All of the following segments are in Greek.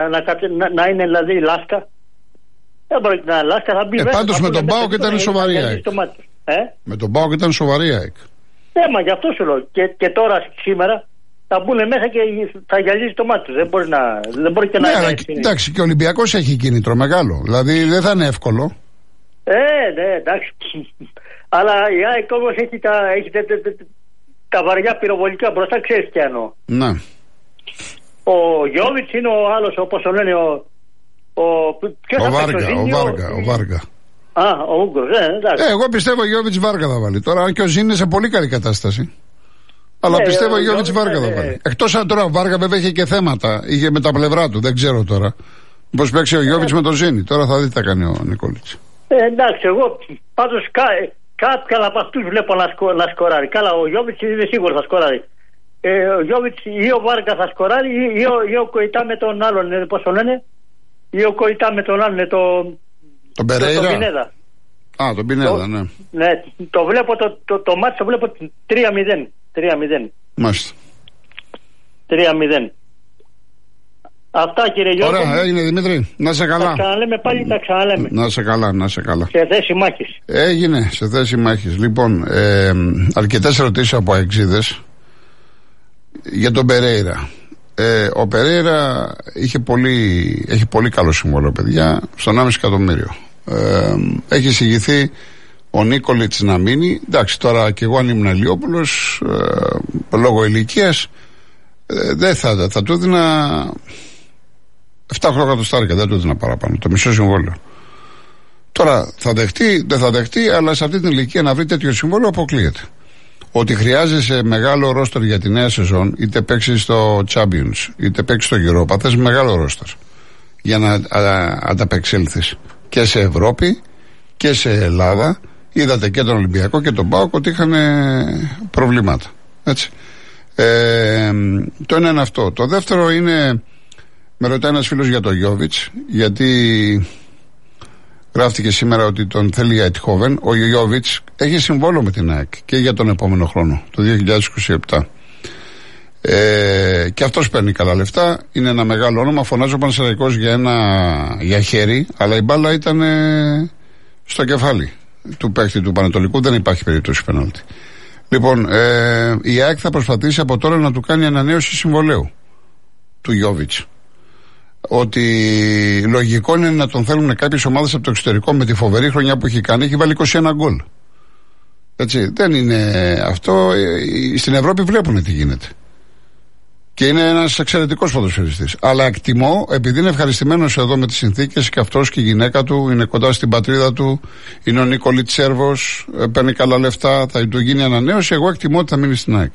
να είναι δηλαδή Λάσκα. Δεν μπορεί να είναι Λάσκα, θα μπει μέσα. Πάντως με τον ΠΑΟΚ ήταν σοβαρή ΑΕΚ. Με τον ΠΑΟΚ ήταν σοβαρή ΑΕΚ. Μα γι' αυτό σου λέω. Και τώρα σήμερα θα μπουν μέσα και θα γυαλίζει το μάτι του. Δεν μπορεί και να είναι. Εντάξει, και ο Ολυμπιακός έχει κίνητρο μεγάλο. Δηλαδή δεν θα είναι εύκολο. Ναι, εντάξει. Αλλά η ΑΕΚ όμως έχει τα βαριά πυροβολικά μπροστά, ξέρεις τι εννοώ. Ναι. Ο Γιώβιτς είναι ο άλλος, όπως το λένε, ο Βάργα. Ο Ούγκος, εντάξει. Εγώ πιστεύω ο Γιώβιτς Βάργα θα βάλει. Τώρα, αν και ο Ζήν είναι σε πολύ καλή κατάσταση. Αλλά πιστεύω ο Γιώβιτς Βάργα θα βάλει. Εκτός αν τώρα ο Βάργα βέβαια είχε και θέματα. Είχε με τα πλευρά του, δεν ξέρω τώρα. Πώς παίξει ο Γιώβιτς με τον Ζήνη. Τώρα θα δει τι θα κάνει ο Νικόλιτς. Εντάξει, εγώ πάντως κάποια από αυτούς βλέπω να σκοράρει. Καλά, ο Γιώβιτς είναι σίγουρο θα σκοράρει. Ο Γιώβιτς ή ο Βάργα θα σκοράρει ή ο Κοϊτά με τον άλλον, πώς το λένε, ή ο Κοϊτά με τον άλλον, τον Περέιρα. Τον Πινέδα. Τον Πινέδα, ναι. Ναι, το βλέπω, το μάτι το βλέπω 3-0. 3-0. Μάλιστα. 3-0. Αυτά, κύριε Γιώργο. Ωραία, έγινε Δημήτρη. Να σε καλά. Τα ξαναλέμε πάλι, τα ξαναλέμε. Να σε καλά, να σε καλά. Σε θέση μάχης. Έγινε, σε θέση μάχης. Λοιπόν, αρκετές ερωτήσεις από αεξίδες για τον Περέιρα. Ο Περέιρα έχει πολύ καλό συμβόλαιο, παιδιά, στον 1,5 εκατομμύριο. Έχει εισηγηθεί ο Νίκολιτς να μείνει. Εντάξει, τώρα και εγώ αν ήμουν Ηλιόπουλος, λόγω ηλικίας, δεν θα του έδινα 7-8 εκατοστάρικα, δεν του έδινα παραπάνω, το μισό συμβόλαιο. Τώρα θα δεχτεί, δεν θα δεχτεί, αλλά σε αυτή την ηλικία να βρει τέτοιο συμβόλαιο αποκλείεται. Ότι χρειάζεσαι μεγάλο ρόστερ για τη νέα σεζόν, είτε παίξει στο Champions, είτε παίξει στο Europa, θες μεγάλο ρόστερ για να ανταπεξέλθεις και σε Ευρώπη και σε Ελλάδα. Είδατε και τον Ολυμπιακό και τον ΠΑΟΚ ότι είχαν προβλήματα. Έτσι. Το ένα είναι αυτό. Το δεύτερο είναι, με ρωτάει ένας φίλος για τον Γιώβιτς, γιατί γράφτηκε σήμερα ότι τον θέλει για Ετχόβεν. Ο Γιώβιτς έχει συμβόλαιο με την ΑΕΚ και για τον επόμενο χρόνο, το 2027. Και αυτός παίρνει καλά λεφτά. Είναι ένα μεγάλο όνομα. Φωνάζει ο Πανσεραϊκός για χέρι, αλλά η μπάλα ήταν στο κεφάλι του παίκτη του Πανετολικού. Δεν υπάρχει περίπτωση πενάλτη. Λοιπόν, η ΑΕΚ θα προσπαθήσει από τώρα να του κάνει ανανέωση συμβολαίου του Γιώβιτς. Ότι λογικό είναι να τον θέλουν κάποιες ομάδες από το εξωτερικό με τη φοβερή χρονιά που έχει κάνει. Έχει βάλει 21 γκολ. Έτσι, δεν είναι αυτό. Στην Ευρώπη βλέπουν τι γίνεται. Και είναι ένας εξαιρετικός ποδοσφαιριστής. Αλλά εκτιμώ, επειδή είναι ευχαριστημένος εδώ με τις συνθήκες και αυτός και η γυναίκα του, είναι κοντά στην πατρίδα του, είναι ο Νίκολιτς Σέρβος, παίρνει καλά λεφτά, θα του γίνει ανανέωση. Εγώ εκτιμώ ότι θα μείνει στην ΑΕΚ.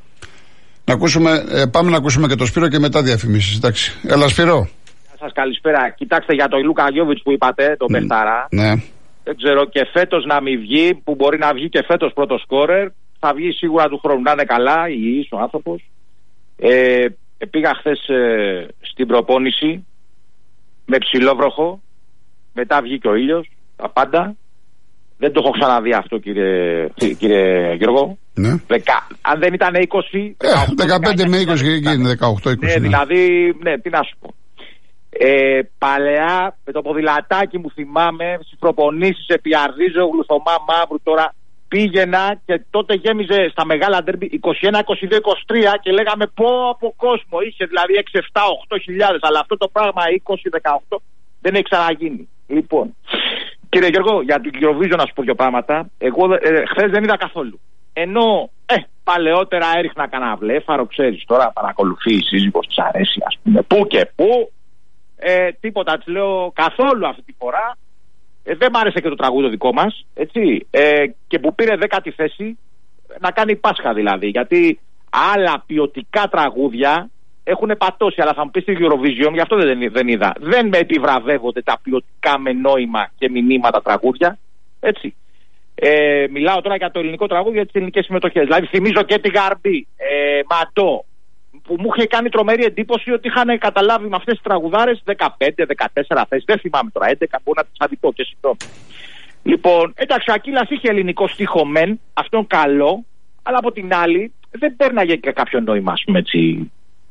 Πάμε να ακούσουμε και το Σπύρο και μετά διαφημίσεις. Εντάξει. Έλα, Σπύρο. Γεια σας, καλησπέρα. Κοιτάξτε, για τον Λούκα Γιώβιτς που είπατε, τον Πεχτάρα. Ναι. Δεν ξέρω, και φέτος να μην βγει, που μπορεί να βγει και φέτος πρώτο σκόρερ. Θα βγει σίγουρα του χρόνου. Να είναι καλά, υγιής ο άνθρωπος. Πήγα χθες στην προπόνηση με ψηλόβροχο. Μετά βγήκε ο ήλιος, τα πάντα. Δεν το έχω ξαναδεί αυτό, κύριε Γιώργο. Ναι. Αν δεν ήταν 20... 15 με 20 και είναι 18-20. Ναι, δηλαδή, ναι, τι να σου πω. Παλαιά με το ποδηλατάκι μου θυμάμαι στις προπονήσεις επί Αρδίζογλου, Θωμά Μαύρου, τώρα πήγαινα και τότε γέμιζε στα μεγάλα ντέρμπι 21, 22, 23 και λέγαμε πω από κόσμο είχε, δηλαδή 6, 7, 8 χιλιάδες, αλλά αυτό το πράγμα 20, 18 δεν έχει ξαναγίνει. Λοιπόν, κύριε Γιώργο, για την Eurovision να σου πω δύο πράγματα. Εγώ χθες δεν είδα καθόλου. Ενώ παλαιότερα έριχνα κανένα βλέφαρο, ξέρεις, τώρα παρακολουθεί η σύζυγος της αρέσει, ας πούμε, πού και πού. Τίποτα, της λέω καθόλου αυτή τη φορά. Δεν μ' άρεσε και το τραγούδι δικό μας, έτσι. Και που πήρε 10η θέση, να κάνει Πάσχα δηλαδή. Γιατί άλλα ποιοτικά τραγούδια έχουν πατώσει, αλλά θα μου πει στη Eurovision, γι' αυτό δεν είδα. Δεν με επιβραβεύονται τα ποιοτικά με νόημα και μηνύματα τραγούδια, έτσι. Μιλάω τώρα για το ελληνικό τραγούδι, για τις ελληνικές συμμετοχές. Δηλαδή θυμίζω και τη Γαρμπή, Ματώ, που μου είχε κάνει τρομερή εντύπωση ότι είχαν καταλάβει με αυτές τις τραγουδάρες 15-14 θέσεις. Δεν θυμάμαι τώρα, 11 μπορεί να τις αδικό και συγγνώμη. Λοιπόν, εντάξει, ο Ακύλας είχε ελληνικό στίχο μεν, αυτόν καλό, αλλά από την άλλη δεν πέρναγε και κάποιο νόημα, ας πούμε έτσι,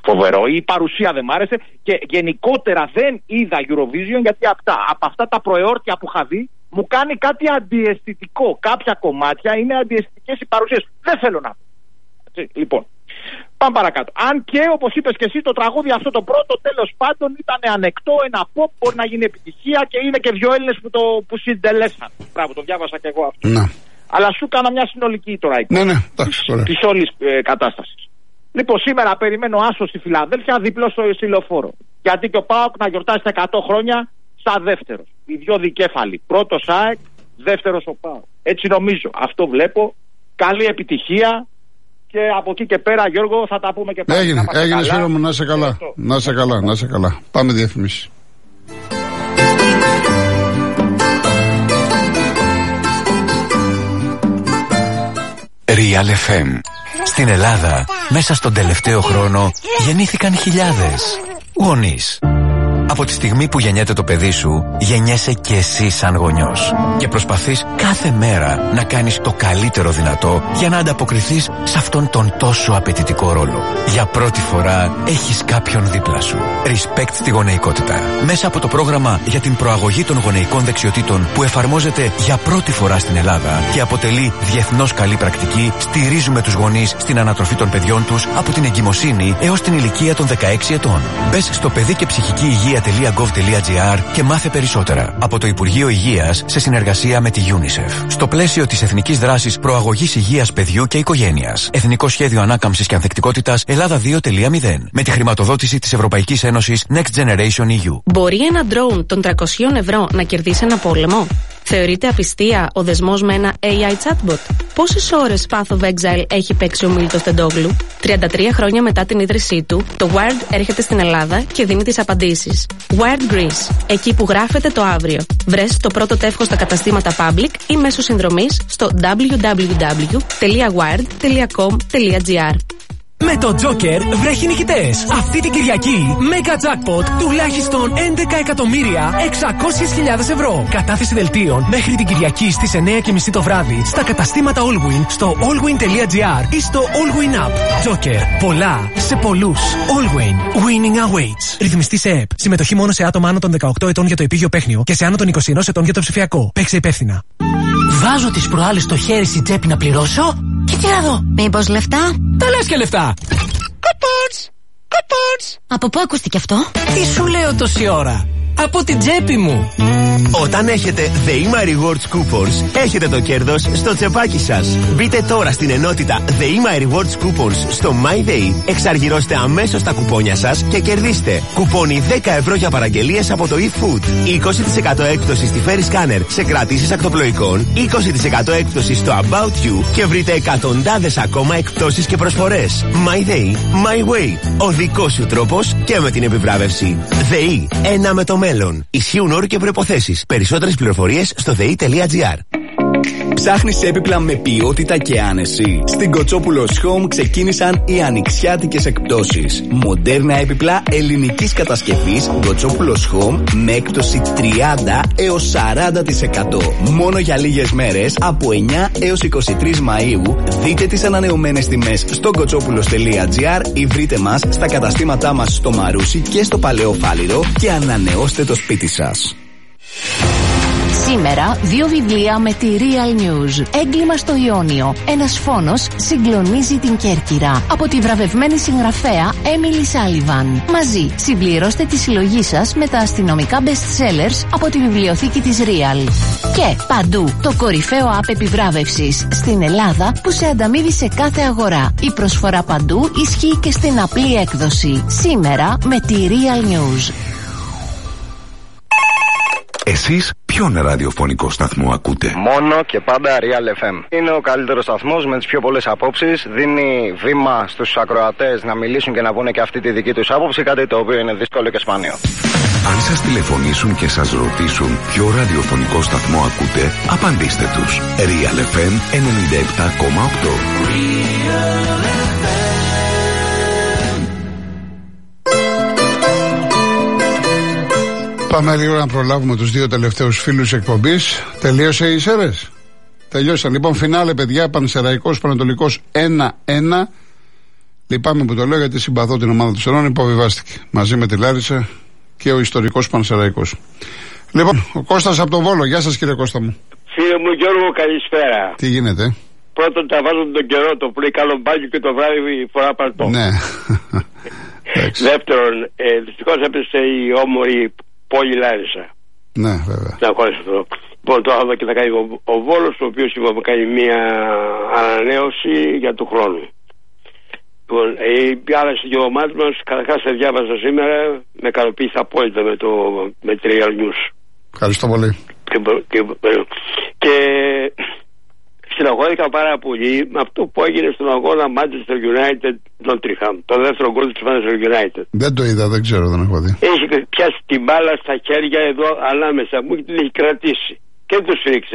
φοβερό. Η παρουσία δεν μ' άρεσε και γενικότερα δεν είδα Eurovision γιατί από αυτά τα προεόρτια που είχα δει μου κάνει κάτι αντιαισθητικό. Κάποια κομμάτια είναι αντιαισθητικές οι παρουσίες. Δεν θέλω να πω. Λοιπόν, πάμε παρακάτω. Αν και όπως είπες και εσύ, το τραγούδι αυτό το πρώτο τέλος πάντων ήταν ανεκτό, ένα pop, μπορεί να γίνει επιτυχία και είναι και δύο Έλληνες που συντελέσαν. Μπράβο, το διάβασα και εγώ αυτό. Να. Αλλά σου έκανα μια συνολική τώρα εικόνα της όλης κατάστασης. Λοιπόν, σήμερα περιμένω άσο στη Φιλαδέλφια, διπλό στο Λεωφόρο. Γιατί και ο ΠΑΟΚ να γιορτάσει τα 100 χρόνια σαν δεύτερος. Οι δυο δικέφαλοι. Πρώτος ΑΕΚ, δεύτερος ο ΠΑΟΚ. Έτσι νομίζω. Αυτό βλέπω. Καλή επιτυχία. Και από εκεί και πέρα, Γιώργο, θα τα πούμε και πάλι. Έγινε φίλο μου, να είσαι καλά. Να είσαι καλά. Πάμε διαφημίσεις. Real FM. Στην Ελλάδα, μέσα στον τελευταίο χρόνο, γεννήθηκαν χιλιάδες γονείς. Από τη στιγμή που γεννιέται το παιδί σου, γεννιέσαι και εσύ σαν γονιός. Και προσπαθείς κάθε μέρα να κάνεις το καλύτερο δυνατό για να ανταποκριθείς σε αυτόν τον τόσο απαιτητικό ρόλο. Για πρώτη φορά έχεις κάποιον δίπλα σου. Respect στη γονεϊκότητα. Μέσα από το πρόγραμμα για την προαγωγή των γονεϊκών δεξιοτήτων που εφαρμόζεται για πρώτη φορά στην Ελλάδα και αποτελεί διεθνώς καλή πρακτική, στηρίζουμε τους γονείς στην ανατροφή των παιδιών τους από την εγκυμοσύνη έως την ηλικία των 16 ετών. Μπες στο παιδί και ψυχική υγεία.gov.gr και μάθε περισσότερα από το Υπουργείο Υγείας σε συνεργασία με τη UNICEF. Στο πλαίσιο της Εθνικής Δράσης Προαγωγής Υγείας Παιδιού και Οικογένειας. Εθνικό Σχέδιο Ανάκαμψης και Ανθεκτικότητας Ελλάδα 2.0. Με τη χρηματοδότηση της Ευρωπαϊκής Ένωσης Next Generation EU. Μπορεί ένα ντρόουν των 300 ευρώ να κερδίσει ένα πόλεμο? Θεωρείται απιστία ο δεσμός με ένα AI chatbot? Πόσες ώρες Path of Exile έχει παίξει ο Μίλτος Τεντόγλου? 33 χρόνια μετά την ίδρυσή του, το Wired έρχεται στην Ελλάδα και δίνει τις απαντήσεις. Wired Greece, εκεί που γράφεται το αύριο. Βρες το πρώτο τεύχος στα καταστήματα Public ή μέσω συνδρομής στο www.wired.com.gr. Με το Joker βρέχει νικητές. Αυτή την Κυριακή, Mega Jackpot τουλάχιστον 11.600.000 ευρώ. Κατάθεση δελτίων μέχρι την Κυριακή στις 9:30 το βράδυ στα καταστήματα Allwin, στο allwin.gr ή στο Allwin App. Joker. Πολλά σε πολλούς. Allwin. Winning awaits. Ρυθμιστή σε ΕΠ. Συμμετοχή μόνο σε άτομα άνω των 18 ετών για το επίγειο παίχνιο και σε άνω των 21 ετών για το ψηφιακό. Παίξε υπεύθυνα. Βάζω τις προάλλες στο χέρι στην τσέπη να πληρώσω και τι να δω. Μήπως λεφτά? Τα λες και λεφτά. Κοπότς. Από πού ακούστηκε αυτό? Τι σου λέω τόση ώρα? Από την τσέπη μου. Όταν έχετε The Ima Rewards Coupons, έχετε το κέρδος στο τσεπάκι σας. Μπείτε τώρα στην ενότητα The Ima Rewards Coupons στο MyDay, εξαργυρώστε αμέσως τα κουπόνια σας και κερδίστε κουπόνι 10 ευρώ για παραγγελίες από το eFood, 20% έκπτωση στη Ferry Scanner σε κρατήσεις ακτοπλοϊκών, 20% έκπτωση στο About You και βρείτε εκατοντάδες ακόμα εκπτώσεις και προσφορές. MyDay, My Way. Ο δικός σου τρόπος και με την επιβράβευση. ΔΕΗ, ένα με το μέλλον. Ισχύουν όροι και προϋποθέσεις. Περισσότερες πληροφορίες στο ΔΕΗ.gr. Ψάχνεις έπιπλα με ποιότητα και άνεση? Στην Κοτσόπουλος Home ξεκίνησαν οι ανοιξιάτικες εκπτώσεις. Μοντέρνα έπιπλα ελληνικής κατασκευής Κοτσόπουλος Home με έκπτωση 30 έως 40%. Μόνο για λίγες μέρες από 9 έως 23 Μαΐου. Δείτε τις ανανεωμένες τιμές στο κοτσόπουλος.gr ή βρείτε μας στα καταστήματά μας στο Μαρούσι και στο Παλαιό Φάληρο και ανανεώστε το σπίτι σας. Σήμερα 2 βιβλία με τη Real News. Έγκλημα στο Ιόνιο. Ένας φόνος συγκλονίζει την Κέρκυρα. Από τη βραβευμένη συγγραφέα Emily Sullivan. Μαζί συμπληρώστε τη συλλογή σας με τα αστυνομικά best sellers από τη βιβλιοθήκη της Real. Και παντού το κορυφαίο app επιβράβευσης στην Ελλάδα που σε ανταμείβει σε κάθε αγορά. Η προσφορά παντού ισχύει και στην απλή έκδοση. Σήμερα με τη Real News. Εσείς ποιον ραδιοφωνικό σταθμό ακούτε? Μόνο και πάντα Real FM. Είναι ο καλύτερος σταθμός με τις πιο πολλές απόψεις. Δίνει βήμα στους ακροατές να μιλήσουν και να πούνε και αυτή τη δική τους άποψη, κάτι το οποίο είναι δύσκολο και σπάνιο. Αν σας τηλεφωνήσουν και σας ρωτήσουν ποιο ραδιοφωνικό σταθμό ακούτε, απαντήστε τους. Real FM 97,8. Πάμε λίγο να προλάβουμε τους δύο τελευταίους φίλους εκπομπής. Τελείωσε οι Σέρες? Τελειώσαν. Λοιπόν, φινάλε παιδιά, Πανσεραϊκός Πανατολικός 1-1. Λυπάμαι που το λέω γιατί συμπαθώ την ομάδα του Σερών. Υποβιβάστηκε μαζί με τη Λάρισα και ο ιστορικός Πανσεραϊκός. Λοιπόν, ο Κώστας από τον Βόλο. Γεια σας, κύριε Κώστα μου. Φίλε μου Γιώργο, καλησπέρα. Τι γίνεται? Πρώτον, τα βάζω τον καιρό, το πρωί καλό μπάνιο και το βράδυ φορά παλτό. Ναι. Δεύτερον, δυστυχώς έπεσε η όμορφη πόλη Λάρισα. Ναι, βέβαια. Να χωρίσω αυτό. Λοιπόν, το άλλο και θα κάνει ο Βόλος, ο οποίος είπαμε κάνει μια ανανέωση για του χρόνου. Λοιπόν, οι άλλες δύο ομάδες μας, καταρχάς σε διάβασα σήμερα, με ικανοποίησε απόλυτα με Real News. Ευχαριστώ πολύ. Και συναγώδηκα πάρα πολύ με αυτό που έγινε στον αγώνα Manchester United Nottingham. Το δεύτερο γκολ της Manchester United. Δεν το είδα, δεν ξέρω, δεν έχω δει. Έχει πιάσει την μπάλα στα χέρια εδώ ανάμεσα μου και την έχει κρατήσει. Και δεν του σφίριξε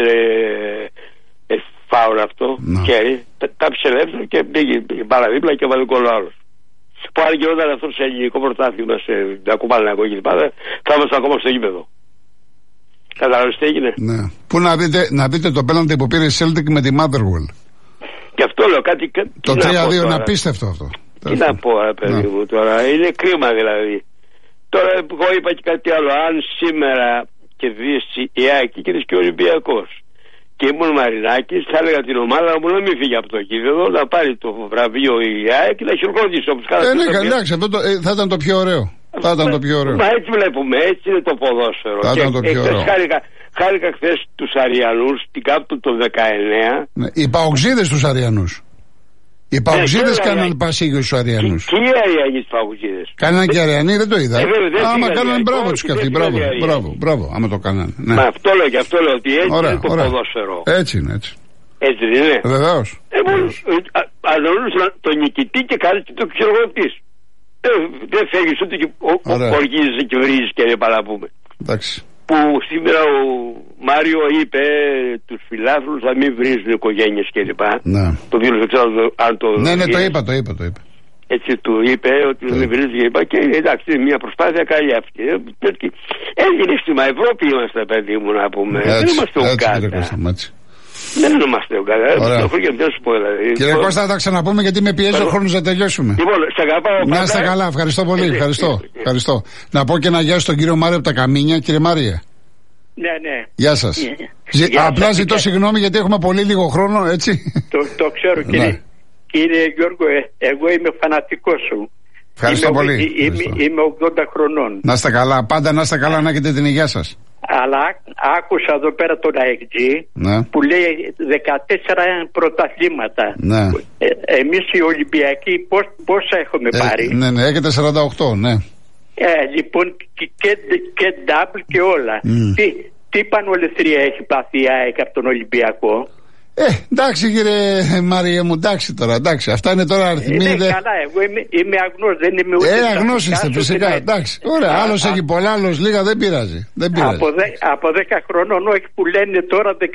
φάουλ αυτό, χέρι. Τάψε ελεύθερο και πήγε η μπάλα δίπλα και βάλει γκολ ο άλλος. Που αν γινόταν αυτό σε ελληνικό πρωτάθλημα, σε ακουμπάλανα και λοιπά, θα ήμασταν ακόμα στο γήπεδο. Καταλάβεις τι έγινε? Ναι. Πού να δείτε το πέναλτι που πήρε η Celtic με τη Motherwell. Και αυτό λέω κάτι. Το 3-2 είναι απίστευτο αυτό. Τι να πω, παιδί μου τώρα, είναι κρίμα δηλαδή. Τώρα εγώ είπα και κάτι άλλο. Αν σήμερα κερδίσει η ΑΕΚ και κερδίσει και ο Ολυμπιακός και ήμουν Μαρινάκης, θα έλεγα την ομάδα μου να μην φύγει από το γήπεδο, να πάρει το βραβείο η ΑΕΚ και να χειροκροτήσει όπως κάθε φορά. Ναι, εντάξει, αυτό θα ήταν το πιο ωραίο. Θα ήταν το πιο ωραίο. Μα έτσι βλέπουμε, έτσι είναι το ποδόσφαιρο. Θα ήταν το πιο ωραίο. Χάρηκα χθες τους Αριανούς την κάπου το 19. Ναι, οι Παοξίδες τους Αριανούς. Οι Παοξίδες κάναν πασίγιο στους Αριανούς. Και οι Αριανοί τους Παοξίδες. Κάναν και Αριανοί, δεν το είδα. Άμα κάναν μπράβο τους και αυτοί. Μπράβο, άμα το κάναν. Ναι. Μα αυτό λέω και αυτό λέω ότι έτσι είναι το ποδόσφαιρο. Έτσι είναι, έτσι. Έτσι δεν είναι? Βεβαίως. Αναλούσαν τον νικητή και κάνει και το χειροκροτής. Δεν φεύγεις ούτε και οργίζεσαι και βρίζεις και δεν παραπούμε. Εντάξει. Που σήμερα ο Μάριο είπε τους φιλάθλους να μην βρίζουν οικογένειες κλπ. Ναι. Το οποίο δεν ξέρω αν το... Ναι, το είπα. Έτσι του είπε ότι δεν βρίζουν κλπ. Και εντάξει, είναι μια προσπάθεια καλή αυτή. Έγινε στην Ευρώπη είμαστε, παιδί μου, να πούμε. Δεν είμαστε Ουγκάντα. Δεν είμαστε Ουγκάντα. Κύριε Κώστα, θα τα ξαναπούμε γιατί με πιέζει ο χρόνος να τελειώσουμε. Λοιπόν, σε αγαπάω. Να είστε καλά, ευχαριστώ πολύ. Ευχαριστώ. Να πω και ένα γεια στον κύριο Μάριο από τα Καμίνια. Κύριε Μάρια. Ναι. Γεια σας. Απλά ζητώ συγγνώμη γιατί έχουμε πολύ λίγο χρόνο, έτσι. Το ξέρω, κύριε Γιώργο, εγώ είμαι φανατικός σου. Ευχαριστώ πολύ. Είμαι 80 χρονών. Να είστε καλά, πάντα να είστε καλά, να έχετε την υγεία σας. Αλλά άκουσα εδώ πέρα τον ΑΕΚΤΖ που λέει 14 πρωταθλήματα. Ναι. Εμείς οι Ολυμπιακοί πόσα έχουμε πάρει? Ναι, έχετε 48, ναι. Λοιπόν και double και όλα. Τι πανολεθρία έχει πάθει η ΑΕΚ από τον Ολυμπιακό? Εντάξει κύριε Μαρία μου, εντάξει τώρα, εντάξει. Αυτά είναι τώρα αριθμοί. Καλά, εγώ είμαι αγνός, δεν είμαι ούτε. Αγνός είστε φυσικά, εντάξει. Ωραία, άλλος έχει πολλά, άλλος λίγα, δεν πειράζει. Από 10 χρονών, όχι που λένε τώρα 14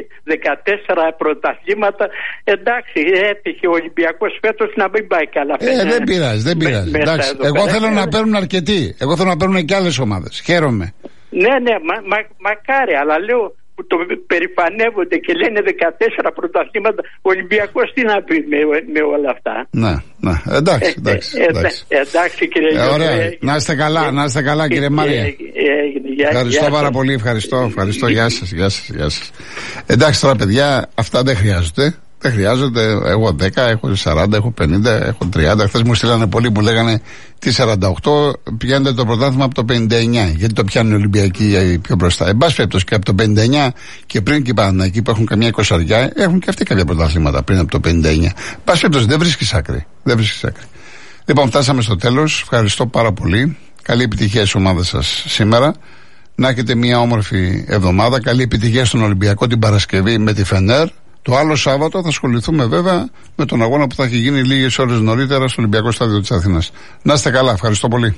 πρωταθλήματα. Εντάξει, έτυχε ο Ολυμπιακός φέτος να μην πάει καλά. Δεν πειράζει. Εντάξει. Εγώ θέλω να παίρνουν αρκετοί. Εγώ θέλω να παίρνουν και άλλες ομάδες. Χαίρομαι. Ναι, μακάρι, αλλά λέω που το περηφανεύονται και λένε 14 πρωταθλήματα. Ο Ολυμπιακός τι να πει με όλα αυτά? Ναι, εντάξει. Εντάξει κύριε Γιώργο. Ωραία, να είστε καλά κύριε Μάρια. Ευχαριστώ πάρα πολύ, ευχαριστώ. Γεια σας. Εντάξει τώρα παιδιά, αυτά δεν χρειάζονται. Δεν χρειάζεται. Έχω 10, έχω 40, έχω 50, έχω 30. Χθες μου στείλανε πολλοί που λέγανε τι 48, πιάνετε το πρωτάθλημα από το 59. Γιατί το πιάνουν οι Ολυμπιακοί πιο μπροστά. Εν πάση περιπτώσει και από το 59 και πριν και πάνω εκεί που έχουν καμιά 20, έχουν και αυτοί κάποια πρωταθλήματα πριν από το 59. Εν πάση περιπτώσει δεν βρίσκεις άκρη. Λοιπόν, φτάσαμε στο τέλος. Ευχαριστώ πάρα πολύ. Καλή επιτυχία στις ομάδες σας σήμερα. Να έχετε μια όμορφη εβδομάδα. Καλή επιτυχία στον Ολυμπιακό την Παρασκευή με τη Φενέρ. Το άλλο Σάββατο θα ασχοληθούμε βέβαια με τον αγώνα που θα έχει γίνει λίγες ώρες νωρίτερα στο Ολυμπιακό Στάδιο της Αθήνας. Να είστε καλά, ευχαριστώ πολύ.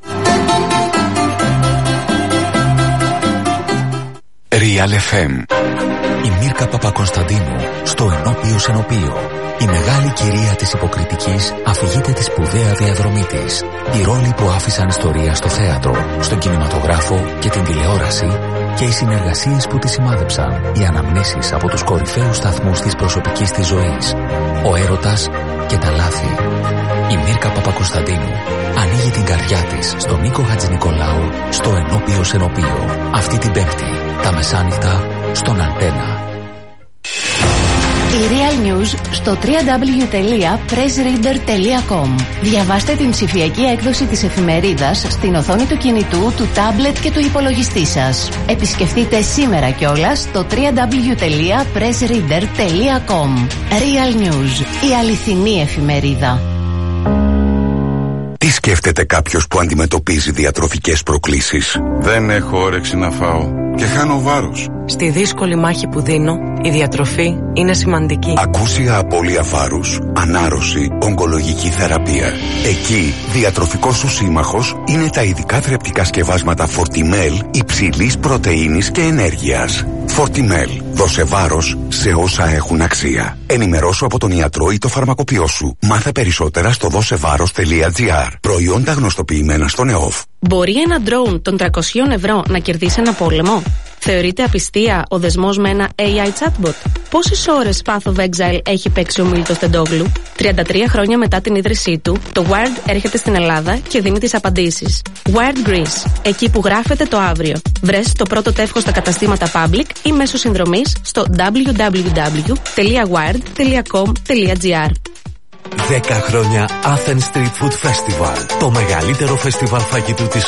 Real FM. Η Μίρκα Παπακωνσταντίνου στο Ενώπιο Σενοπείο. Η μεγάλη κυρία της υποκριτικής αφηγείται τη σπουδαία διαδρομή της. Οι ρόλοι που άφησαν ιστορία στο θέατρο, στον κινηματογράφο και την τηλεόραση και οι συνεργασίες που τη σημάδεψαν. Οι αναμνήσεις από τους κορυφαίους σταθμούς της προσωπικής της ζωής. Ο έρωτας και τα λάθη. Η Μίρκα Παπακοσταντίνου ανοίγει την καρδιά της στον Νίκο Χατζηνικολάου στο Ενώπιο Σενοπείο. Αυτή την Πέμπτη, τα μεσάνυχτα, στον Αντένα. Η Real News στο www.pressreader.com. Διαβάστε την ψηφιακή έκδοση της εφημερίδας στην οθόνη του κινητού, του τάμπλετ και του υπολογιστή σας. Επισκεφτείτε σήμερα κιόλας το www.pressreader.com. Real News, η αληθινή εφημερίδα. Τι σκέφτεται κάποιος που αντιμετωπίζει διατροφικές προκλήσεις? Δεν έχω όρεξη να φάω και χάνω βάρος. Στη δύσκολη μάχη που δίνω, η διατροφή είναι σημαντική. Ακούσια απώλεια βάρους, ανάρρωση, ογκολογική θεραπεία. Εκεί, διατροφικός σου σύμμαχος είναι τα ειδικά θρεπτικά σκευάσματα Fortimel υψηλής πρωτεΐνης και ενέργειας. Fortimel. Δώσε βάρος σε όσα έχουν αξία. Ενημερώσου από τον ιατρό ή το φαρμακοποιό σου. Μάθε περισσότερα στο δώσεβάρος.gr. Προϊόντα γνωστοποιημένα στον ΕΟΦ. Μπορεί ένα ντρόουν των 300 ευρώ να κερδίσει ένα πόλεμο? Θεωρείται απιστία ο δεσμός με ένα AI chatbot? Πόσες ώρες Path of Exile έχει παίξει ο Μίλτος Τεντόγλου? 33 χρόνια μετά την ίδρυσή του, το Wired έρχεται στην Ελλάδα και δίνει τις απαντήσεις. Wired Greece, εκεί που γράφεται το αύριο. Βρες το πρώτο τεύχος στα καταστήματα Public ή μέσω συνδρομής στο www.wired.com.gr. 10 χρόνια Athens Street Food Festival. Το μεγαλύτερο φεστιβάλ φαγητού της